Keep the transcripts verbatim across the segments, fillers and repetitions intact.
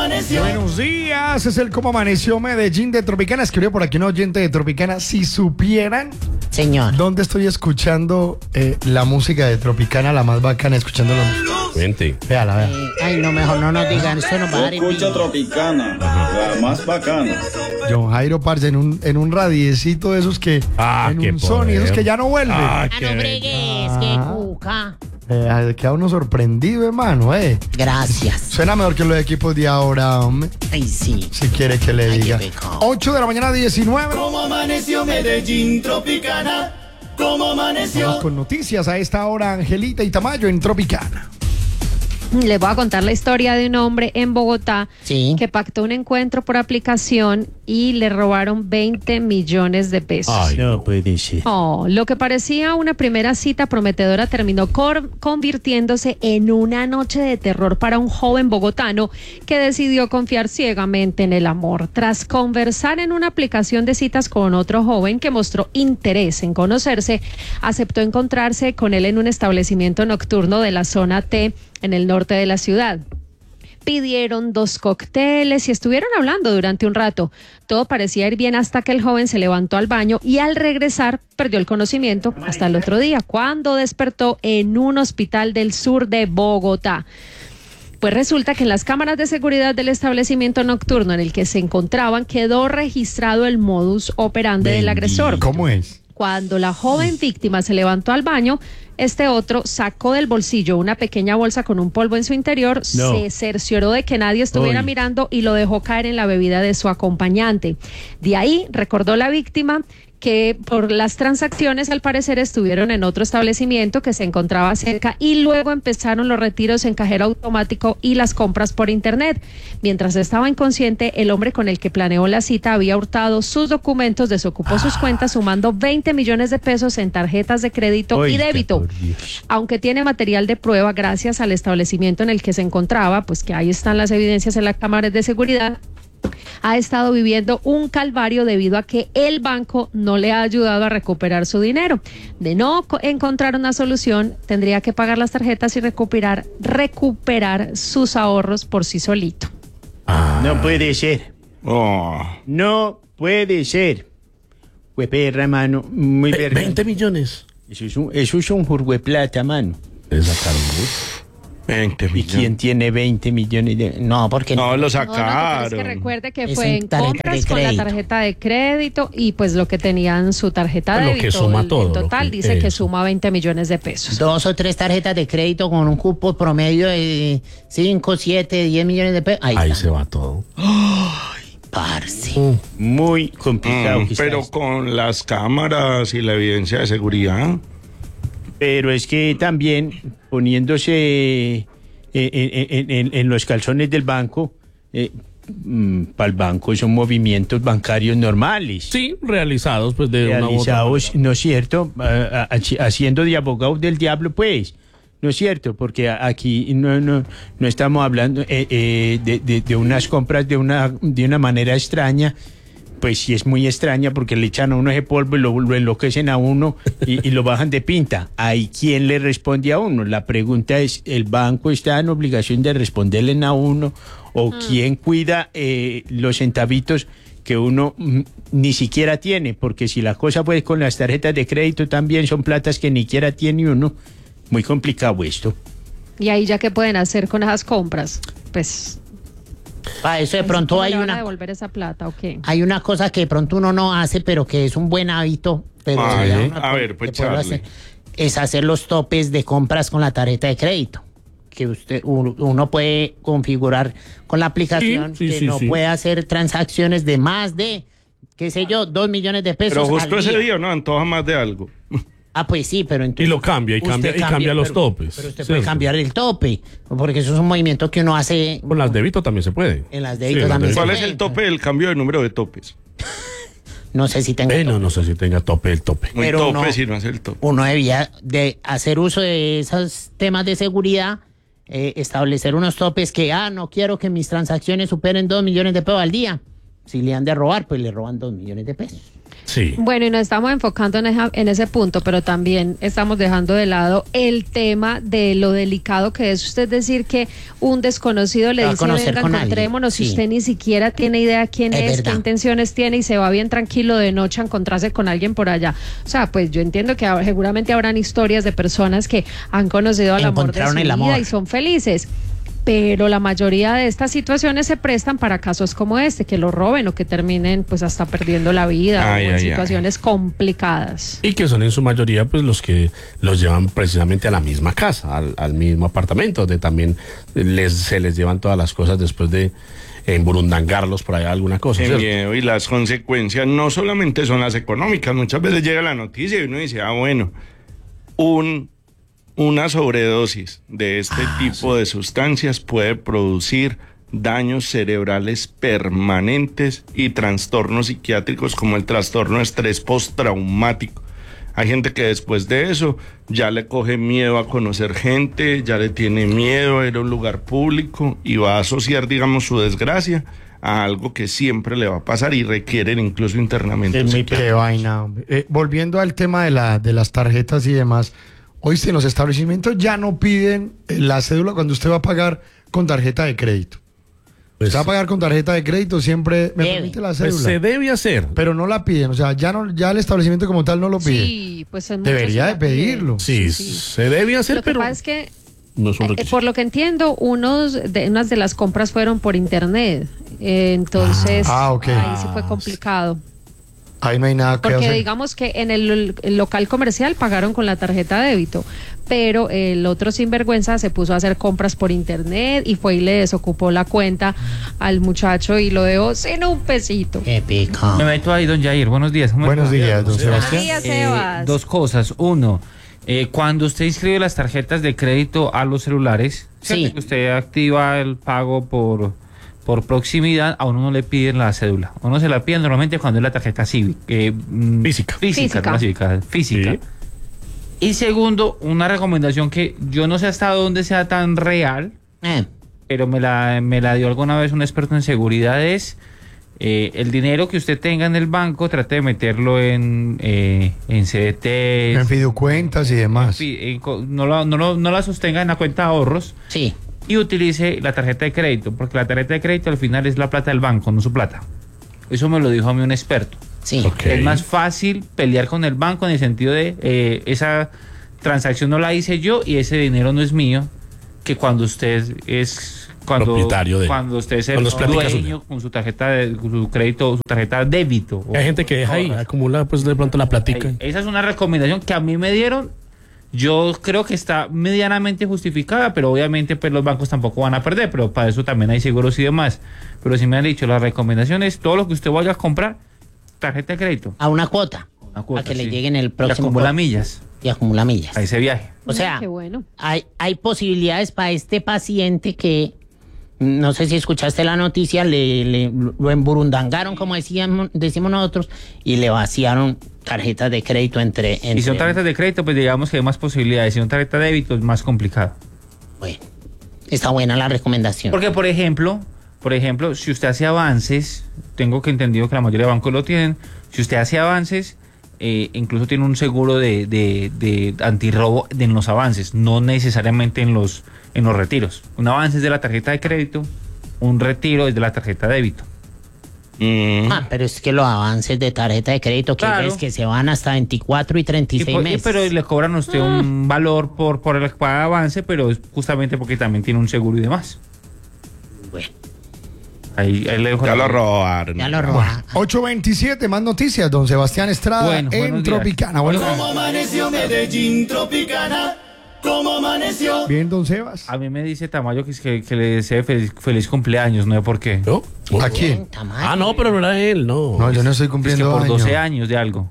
amaneció? Buenos días, es el Cómo Amaneció Medellín de Tropicana. Escribió por aquí un oyente de Tropicana. Si supieran, señor, dónde estoy escuchando eh, la música de Tropicana, la más bacana, escuchando la música. Vente. Véala, vea. eh, ay, no, mejor no nos digan, eso nos va a dar Escucha envidia. Tropicana, la más bacana. John Jairo, parce, en un, en un radiecito de esos que. Ah, en qué un Sony, esos poder. que ya no vuelven. Ah, Ah, qué no bello. bregues, qué cuca. Eh, queda uno sorprendido, hermano, eh. Gracias. Suena mejor que los equipos de ahora, hombre. Ay, sí. Si quiere que le Ay, diga. qué pecado. ocho de la mañana, diecinueve. ¿Cómo amaneció Medellín, Tropicana? ¿Cómo amaneció? Vamos con noticias a esta hora, Angelita y Tamayo en Tropicana. Les voy a contar la historia de un hombre en Bogotá Sí. que pactó un encuentro por aplicación y le robaron veinte millones de pesos. Ay, No puede ser. Oh, lo que parecía una primera cita prometedora terminó cor- convirtiéndose en una noche de terror para un joven bogotano que decidió confiar ciegamente en el amor. Tras conversar en una aplicación de citas con otro joven que mostró interés en conocerse, aceptó encontrarse con él en un establecimiento nocturno de la zona T en el norte de la ciudad. Pidieron dos cócteles y estuvieron hablando durante un rato. Todo parecía ir bien hasta que el joven se levantó al baño y al regresar perdió el conocimiento hasta el otro día, cuando despertó en un hospital del sur de Bogotá. Pues resulta que en las cámaras de seguridad del establecimiento nocturno en el que se encontraban quedó registrado el modus operandi del agresor. ¿Cómo es? Cuando la joven víctima se levantó al baño, este otro sacó del bolsillo una pequeña bolsa con un polvo en su interior, No. se cercioró de que nadie estuviera Uy. mirando y lo dejó caer en la bebida de su acompañante. De ahí, recordó la víctima que por las transacciones al parecer estuvieron en otro establecimiento que se encontraba cerca y luego empezaron los retiros en cajero automático y las compras por internet. Mientras estaba inconsciente, el hombre con el que planeó la cita había hurtado sus documentos, desocupó sus cuentas sumando veinte millones de pesos en tarjetas de crédito y Oiga, débito. por Dios. Aunque tiene material de prueba gracias al establecimiento en el que se encontraba, pues que ahí están las evidencias en las cámaras de seguridad, ha estado viviendo un calvario debido a que el banco no le ha ayudado a recuperar su dinero. De no co- encontrar una solución, tendría que pagar las tarjetas y recuperar, recuperar sus ahorros por sí solito. No puede ser. Oh. No puede ser. Fue perra, mano. Muy Ve- perra. veinte millones. Eso es un, eso es un jurgo de plata, mano. Le sacaron mucho. veinte ¿Y quién tiene veinte millones de...? No, porque No, lo No, lo que pasa sacaron. es que recuerde que Es fue en en tarjeta compras de con la crédito. tarjeta de crédito y pues lo que tenían su tarjeta de Lo que débito. suma El- todo, En lo total que- dice que eso. suma veinte millones de pesos. dos o tres tarjetas de crédito con un cupo promedio de cinco, siete, diez millones de pesos. Ahí, Ahí está. se va todo. Parce. Muy complicado. Mm, que pero está esto. con las cámaras y la evidencia de seguridad. Pero es que también poniéndose eh, en, en- en- en los calzones del banco, para el banco son movimientos bancarios normales. Sí, realizados pues de una u otra Realizados, ¿no es cierto? Ah, ah, haci- haciendo de abogados del diablo, pues. ¿No es cierto? Porque a- aquí no, no, no estamos hablando eh, eh, de, de- de unas compras de una, de una manera extraña. Pues sí es muy extraña porque le echan a uno ese polvo y lo, lo enloquecen a uno y, y lo bajan de pinta. ¿Ahí quién le responde a uno? La pregunta es, ¿el banco está en obligación de responderle a uno? ¿O quién cuida eh, los centavitos que uno mm, ni siquiera tiene? Porque si la cosa pues con las tarjetas de crédito también son platas que ni siquiera tiene uno. Muy complicado esto. Y ahí ya qué pueden hacer con esas compras, pues. Para eso de ¿cómo pronto hay le van a una... devolver esa plata o qué? Hay una cosa que de pronto uno no hace, pero que es un buen hábito. Pero Ay, ya uno a pu- ver, pues, que puede Charlie. hacer, es hacer los topes de compras con la tarjeta de crédito. Que usted u- uno puede configurar con la aplicación Sí, sí, que sí, no sí. puede hacer transacciones de más de, qué sé yo, dos millones de pesos. Pero justo al ese día, ¿no? Antoja más de algo. Ah, pues sí, pero entonces... Y lo cambia, y usted cambia- y cambia los pero- topes. Pero usted Sí, puede sí. cambiar el tope, porque eso es un movimiento que uno hace Con las débito también se puede. en las Sí, débitos en las también. débito. ¿Cuál se es puede. el tope del cambio de número de topes? No sé si tengo... Eh, no, no sé si tenga tope el tope. Muy Pero tope no- si no es el tope. Uno debía de hacer uso de esos temas de seguridad, eh, establecer unos topes que, ah, no quiero que mis transacciones superen dos millones de pesos al día. Si le han de robar, pues le roban dos millones de pesos. Sí. Bueno, y nos estamos enfocando en, esa- en ese punto, pero también estamos dejando de lado el tema de lo delicado que es usted decir que un desconocido le Va a dice, conocer venga, con alguien". encontrémonos, Sí. y usted ni siquiera tiene idea quién Es es, verdad. qué intenciones tiene, y se va bien tranquilo de noche a encontrarse con alguien por allá. O sea, pues yo entiendo que ahora- seguramente habrán historias de personas que han conocido al amor de su Encontraron el vida amor. y son felices. Pero la mayoría de estas situaciones se prestan para casos como este, que lo roben o que terminen pues hasta perdiendo la vida Ay, o en ay, ay. situaciones complicadas. Y que son en su mayoría pues los que los llevan precisamente a la misma casa, al, al mismo apartamento, donde también les, se les llevan todas las cosas después de emburundangarlos por allá alguna cosa. Qué ¿cierto? miedo. Y las consecuencias no solamente son las económicas, muchas veces llega la noticia y uno dice, ah, bueno, un, una sobredosis de este tipo de sustancias puede producir daños cerebrales permanentes y trastornos psiquiátricos como el trastorno de estrés postraumático. Hay gente que después de eso ya le coge miedo a conocer gente, ya le tiene miedo a ir a un lugar público y va a asociar, digamos, su desgracia a algo que siempre le va a pasar y requieren incluso internamiento Es muy psiquiátrico. qué vaina, hombre. Eh, volviendo al tema de, la, de las tarjetas y demás, hoy en los establecimientos ya no piden eh, la cédula cuando usted va a pagar con tarjeta de crédito. Pues, Usted va a pagar con tarjeta de crédito, siempre me Debe. permite la pues cédula. se debe hacer. Pero no la piden, o sea, ya no, ya el establecimiento como tal no lo pide. Sí, pues en muchos Debería sí de la piden. pedirlo. Sí, sí. se debe hacer, Lo que pero pasa es que no es un Eh, requisito. por lo que entiendo, unos de, unas de las compras fueron por internet. Eh, entonces, Ah, ok. ahí sí fue complicado. Ahí no hay nada que Porque hacer. digamos que en el, el local comercial pagaron con la tarjeta de débito, pero el otro sinvergüenza se puso a hacer compras por internet y fue y le desocupó la cuenta al muchacho y lo dejó sin un pesito. Qué pico. Me meto ahí, don Jair. Buenos días. ¿cómo Buenos está? días, don Buenos Sebastián. días, Eh, Sebas. dos cosas. Uno, eh, cuando usted inscribe las tarjetas de crédito a los celulares, Sí. ¿cierto? Que usted activa el pago por, por proximidad, a uno no le piden la cédula. A uno se la piden normalmente cuando es la tarjeta cívica. eh, mm, Física. Física, Física. no la cívica, física. Sí. Y segundo, una recomendación que yo no sé hasta dónde sea tan real, Eh, pero me la, me la dio alguna vez un experto en seguridad, es eh, el dinero que usted tenga en el banco, trate de meterlo en, eh, en C D T, En fiducuentas y demás. no, la- no, lo- no la sostenga en la cuenta de ahorros sí. y utilice la tarjeta de crédito, porque la tarjeta de crédito al final es la plata del banco, no su plata. Eso me lo dijo a mí un experto. Sí. Ok. Es más fácil pelear con el banco en el sentido de eh, esa transacción no la hice yo y ese dinero no es mío, que cuando usted es cuando, Propietario de- cuando usted es el cuando es plática dueño suya. con su tarjeta de con su crédito, su tarjeta de débito. Hay gente que deja ahí, acumula pues de pronto la platica. Ahí, esa es una recomendación que a mí me dieron. Yo creo que está medianamente justificada, pero obviamente pues los bancos tampoco van a perder, pero para eso también hay seguros y demás. Pero si me han dicho, la recomendación es todo lo que usted vaya a comprar, tarjeta de crédito. A una cuota. Una cuota, a que le sí. lleguen el Y próximo. acumula cuota. millas Y acumula millas. a ese viaje. O sea, Qué bueno. hay, hay posibilidades para este paciente que, no sé si escuchaste la noticia, le, le- lo emburundangaron, como decíamos, decimos nosotros, y le vaciaron tarjetas de crédito entre... entre Y si son tarjetas de crédito, pues digamos que hay más posibilidades. Si son tarjetas de débito, es más complicado. Bueno, está buena la recomendación. Porque, por ejemplo, por ejemplo, si usted hace avances, tengo que entendido que la mayoría de bancos lo tienen, si usted hace avances, eh, incluso tiene un seguro de, de, de antirrobo en los avances, no necesariamente en los, en los retiros. Un avance es de la tarjeta de crédito, un retiro es de la tarjeta de débito. Mm. Ah, pero es que los avances de tarjeta de crédito que Claro. ves que se van hasta veinticuatro y treinta y Y seis por- y- meses. pero le cobran a usted un valor por, por el cada avance, pero es justamente porque también tiene un seguro y demás. Bueno, Ahí, ahí le dejo Ya la- lo robaron. ya lo robaron. ocho veintisiete, más noticias, don Sebastián Estrada Bueno, en buenos días. Tropicana. Bueno, Como amaneció Medellín Tropicana, como amaneció. bien, don Sebas. A mí me dice Tamayo que, es que, que le desee feliz, feliz cumpleaños, no sé por qué. ¿No? ¿A quién? Tamaño. Ah, no, pero no era él, no. No, yo no estoy Es que cumpliendo por año. doce años de algo.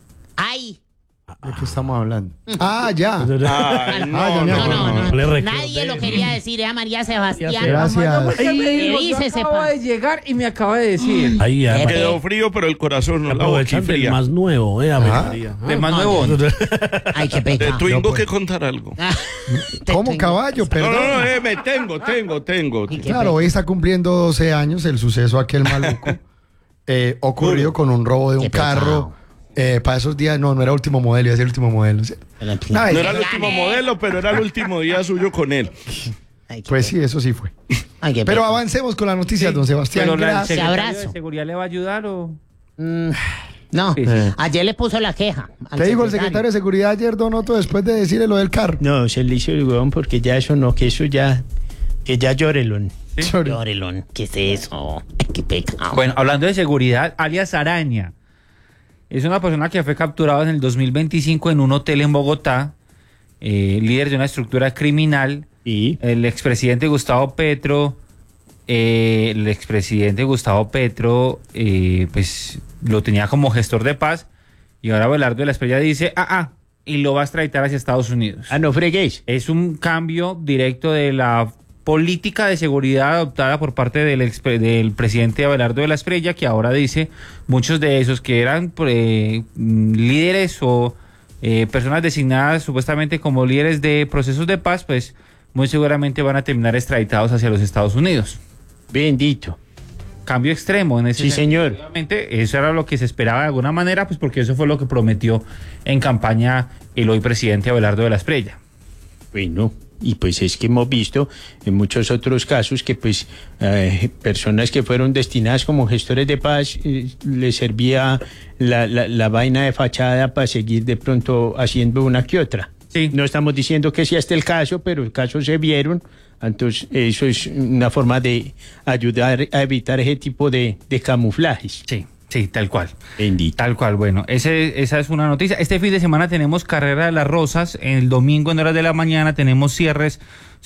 Ay, ¿De qué estamos hablando? Ah, ya. Ay, Ah, no, ya me no, acuerdo. no, no, no le no. recordé. Nadie lo quería decir, ¿eh? María Sebastián. Gracias. ¿Qué dice ese acaba pa? de llegar y me acaba de decir. Ahí ya. Eh, para- Quedó frío, pero el corazón no la boca Aprovechan del fría. más nuevo, eh, Ave Ah. María. De más no, nuevo. Ay, qué De pecado. Twingo que contar algo. Ah, te ¿Cómo tengo- caballo? No, Perdón. no, no, eh, me tengo, tengo, tengo. ¿Y qué Claro, hoy está cumpliendo doce años el suceso aquel maluco eh, ocurrido con un robo de un Qué carro. pecado. Eh, para esos días, no, no era último modelo, iba a ser último modelo. ¿Sí? Ay, No era el último modelo, pero era el último día suyo con él. ay, qué Pues pe- sí, eso sí fue. ay, qué Pero pecado. avancemos con las noticias, don Sebastián. Pero la- el Gracias. secretario abrazo. de seguridad le va a ayudar o... Mm, no, Sí, sí. ayer le puso la queja. al ¿Qué dijo el secretario de Seguridad ayer, don Otto, después de decirle lo del carro? No, se le hizo el huevón porque ya eso no, que eso ya, que ya llórelon. Sorry. Llorelón, ¿qué es eso? Qué pecado. Bueno, hablando de seguridad, alias Araña. Es una persona que fue capturada en el dos mil veinticinco en un hotel en Bogotá, eh, líder de una estructura criminal. Y El expresidente Gustavo Petro, eh, el expresidente Gustavo Petro, eh, pues lo tenía como gestor de paz, y ahora Abelardo de la Espriella dice, ah, ah, y lo va a extraditar hacia Estados Unidos. ah, no freguéis. Es un cambio directo de la política de seguridad adoptada por parte del, expre- del presidente Abelardo de la Espriella, que ahora dice muchos de esos que eran eh, mm, líderes o eh, personas designadas supuestamente como líderes de procesos de paz, pues muy seguramente van a terminar extraditados hacia los Estados Unidos. Bendito. Cambio extremo en ese Sí, sentido. señor. Obviamente, eso era lo que se esperaba de alguna manera, pues porque eso fue lo que prometió en campaña el hoy presidente Abelardo de la Espriella. Bueno, y pues es que hemos visto en muchos otros casos que pues eh, personas que fueron destinadas como gestores de paz eh, les servía la, la, la vaina de fachada para seguir de pronto haciendo una que otra. Sí. No estamos diciendo que sea este el caso, pero el caso se vieron, entonces eso es una forma de ayudar a evitar ese tipo de, de camuflajes. Sí, sí, tal cual. Bendito. Tal cual, bueno, ese, esa es una noticia. Este fin de semana tenemos carrera de las rosas. El domingo en horas de la mañana tenemos cierres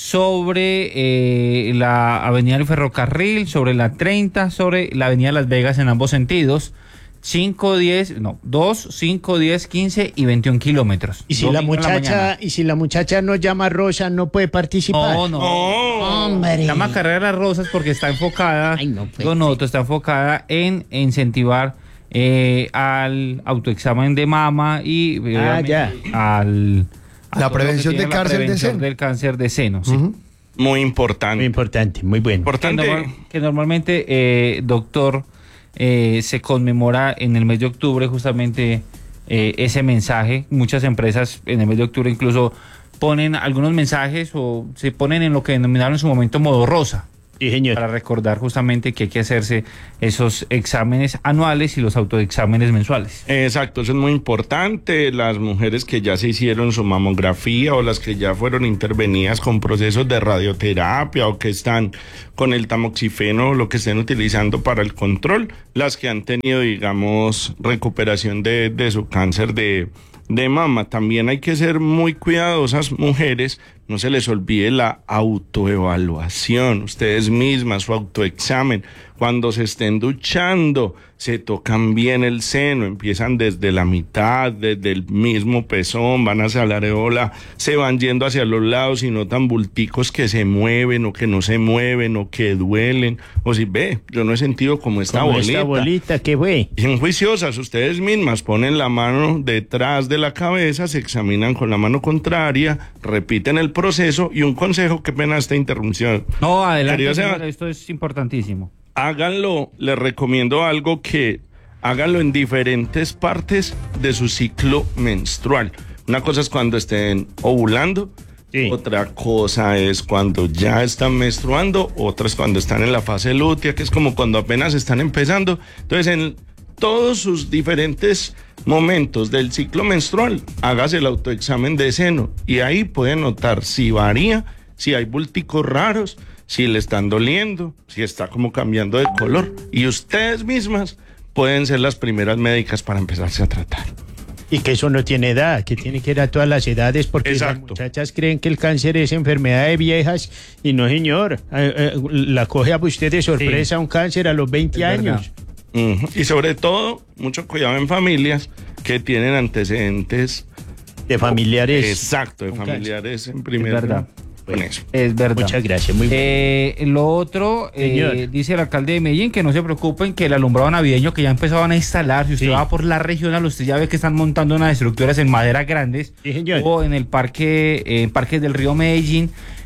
sobre eh, la avenida del Ferrocarril, sobre la treinta, sobre la avenida Las Vegas en ambos sentidos. cinco, diez, no, dos, cinco, diez, quince y veintiún kilómetros. Y si la Domingo en muchacha, mañana. y si la muchacha no llama Rosa, no puede participar. No, no. Hombre. Se llama Carrera de las Rosas porque está enfocada, Ay, no puede Don ser. Otto, está enfocada en incentivar eh, al autoexamen de mama y eh, Ah, obviamente, ya. al a La todo lo que prevención tiene de la cáncer de prevención seno. del cáncer de seno, sí. Ujú. Muy importante. Muy importante, muy bueno. que, Importante. normal- que normalmente, eh, doctor, eh, se conmemora en el mes de octubre justamente eh, ese mensaje. Muchas empresas en el mes de octubre incluso ponen algunos mensajes o se ponen en lo que denominaron en su momento modo rosa, Sí, señor. para recordar justamente que hay que hacerse esos exámenes anuales y los autoexámenes mensuales. Exacto, eso es muy importante. Las mujeres que ya se hicieron su mamografía o las que ya fueron intervenidas con procesos de radioterapia o que están con el tamoxifeno o lo que estén utilizando para el control, las que han tenido, digamos, recuperación de, de su cáncer de, de mama. También hay que ser muy cuidadosas, mujeres. No se les olvide la autoevaluación, ustedes mismas, su autoexamen. Cuando se estén duchando, se tocan bien el seno, empiezan desde la mitad, desde el mismo pezón, van hacia la areola, se van yendo hacia los lados y notan bulticos que se mueven o que no se mueven o que duelen. O si ve, yo no he sentido como esta Como bolita. esta bolita, ¿qué fue? Bien juiciosas, ustedes mismas ponen la mano detrás de la cabeza, se examinan con la mano contraria, repiten el proceso y un consejo, qué pena esta interrupción. No, adelante, Querido Seba, señor, esto es importantísimo. háganlo, les recomiendo algo que háganlo en diferentes partes de su ciclo menstrual. Una cosa es cuando estén ovulando, Sí. otra cosa es cuando ya están menstruando, otra es cuando están en la fase lútea, que es como cuando apenas están empezando. Entonces, en todos sus diferentes momentos del ciclo menstrual, hágase el autoexamen de seno y ahí pueden notar si varía, si hay bulticos raros, si le están doliendo, si está como cambiando de color. Y ustedes mismas pueden ser las primeras médicas para empezarse a tratar. Y que eso no tiene edad, que tiene que ir a todas las edades, porque Exacto. las muchachas creen que el cáncer es enfermedad de viejas, y no, señor. Eh, eh, la coge a usted de sorpresa un cáncer a los veinte Es verdad. años. Ujú. Y sobre todo, mucho cuidado en familias que tienen antecedentes. De familiares. Exacto, de con familiares en primer Es verdad. con eso. Es verdad. Muchas gracias, muy bien. Eh, lo otro, eh, Señor. dice el alcalde de Medellín que no se preocupen, que el alumbrado navideño que ya empezaban a instalar, si usted Sí. va por la regional, usted ya ve que están montando unas estructuras en madera grandes, Sí, señor. o en el parque, eh, parques del río Medellín,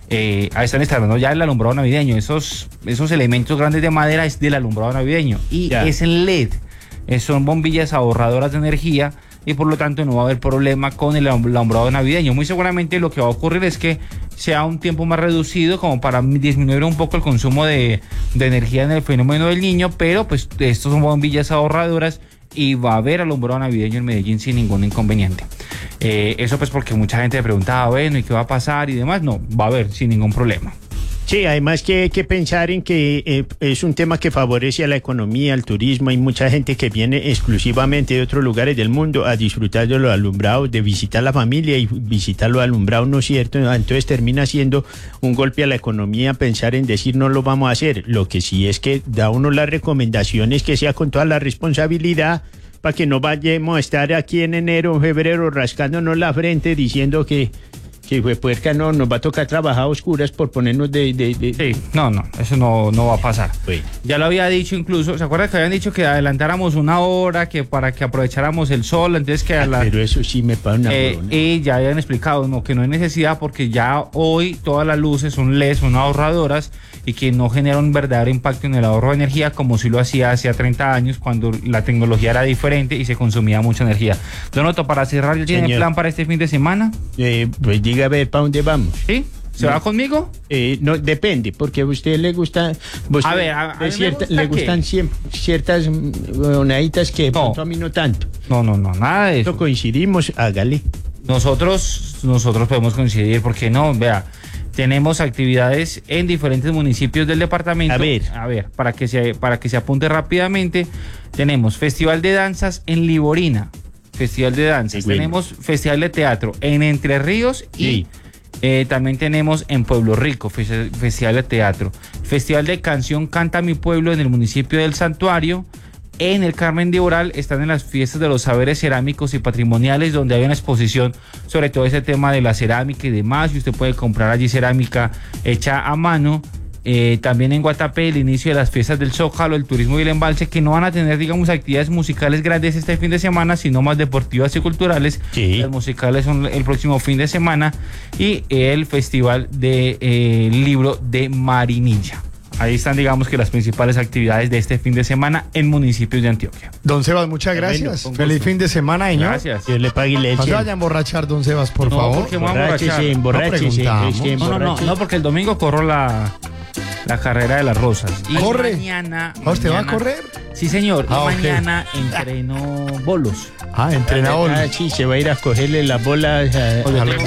eh, ahí están instalando ya el alumbrado navideño. Esos, esos elementos grandes de madera es del alumbrado navideño y Ya. es en L E D. Eh, son bombillas ahorradoras de energía y por lo tanto no va a haber problema con el alumbrado navideño. Muy seguramente lo que va a ocurrir es que sea un tiempo más reducido como para disminuir un poco el consumo de, de energía en el fenómeno del Niño, pero pues estos son bombillas ahorradoras y va a haber alumbrado navideño en Medellín sin ningún inconveniente. Eh, eso pues porque mucha gente me preguntaba, bueno, ¿y qué va a pasar y demás? No, va a haber sin ningún problema. Sí, además que hay que pensar en que eh, es un tema que favorece a la economía, al turismo. Hay mucha gente que viene exclusivamente de otros lugares del mundo a disfrutar de los alumbrados, de visitar la familia y visitar los alumbrados, ¿no es cierto? Entonces termina siendo un golpe a la economía pensar en decir no lo vamos a hacer. Lo que sí es que da uno las recomendaciones que sea con toda la responsabilidad para que no vayamos a estar aquí en enero o febrero rascándonos la frente diciendo que... Que fue puerca, no, nos va a tocar trabajar a oscuras por ponernos de... de, de... Sí, no, no, eso no, no va a pasar. Bueno. Ya lo había dicho incluso, ¿se acuerdan que habían dicho que adelantáramos una hora, que para que aprovecháramos el sol, entonces que a Ah, la... pero eso sí me parece una Eh, huevona. y ya habían explicado, no, que no hay necesidad porque ya hoy todas las luces son L E D, son ahorradoras y que no genera un verdadero impacto en el ahorro de energía como si lo hacía hace treinta años cuando la tecnología era diferente y se consumía mucha energía. Donoto, para cerrar, ¿ya tiene Señor. plan para este fin de semana? Eh, pues diga a ver para dónde vamos. ¿Sí? ¿Se No. va conmigo? Eh, no, depende, porque a usted le gusta... usted- A ver, a- a de mí me cierta- gusta le qué. gustan siem- ciertas mm, huevonaditas que de No. pronto a mí no tanto. No, no, no, nada de Esto eso. coincidimos, hágale. Nosotros, nosotros podemos coincidir, porque no, vea, tenemos actividades en diferentes municipios del departamento. A ver. A ver, para que se, para que se apunte rápidamente, tenemos Festival de Danzas en Liborina, Festival de Danzas, Sí, bueno. tenemos Festival de Teatro en Entre Ríos y Sí. eh, también tenemos en Pueblo Rico, fe- Festival de Teatro, Festival de Canción Canta Mi Pueblo en el municipio del Santuario. En el Carmen de Oral están en las fiestas de los saberes cerámicos y patrimoniales, donde hay una exposición sobre todo ese tema de la cerámica y demás, y usted puede comprar allí cerámica hecha a mano. Eh, también en Guatapé, el inicio de las fiestas del Zócalo, el turismo y el embalse, que no van a tener, digamos, actividades musicales grandes este fin de semana, sino más deportivas y culturales. Sí. Las musicales son el próximo fin de semana, y el Festival de eh, Libro de Marinilla. Ahí están, digamos, que las principales actividades de este fin de semana en municipios de Antioquia. Don Sebas, muchas gracias. con Feliz gusto. fin de semana, señor. Gracias. Dios le pague y le No se eche. vaya a emborrachar, don Sebas, por No, favor. porque me voy a emborrachar. Emborráchese, emborráchese. preguntamos. es que No, no, no, emborráchese. no, porque el domingo corro la, la carrera de las rosas. Y ¿Corre? mañana. ¿Ah, usted va a mañana- correr? Sí, señor. Ah, y ok. mañana entreno bolos. Ah, entrenador. Ah, sí, se va a ir a cogerle las bolas a, a, Oye,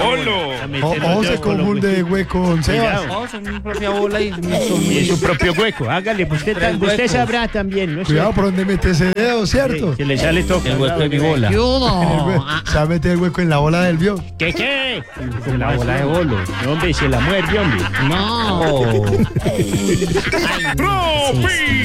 a O, meterle o los se dedos por los confunde de huecos. hueco, don Sebas. Cuidado. No, son mi propia bola y son Y es mi- su propio hueco. Hágale, pues usted, Tres usted huecos. sabrá también, ¿no? Cuidado por donde mete ese dedo, ¿cierto? Que le sale todo el hueco de mi bola. El hue- Se va a meter el hueco en la bola del bio. ¿Qué qué? La bola de bolos. No, hombre, se la muerde, hombre. No.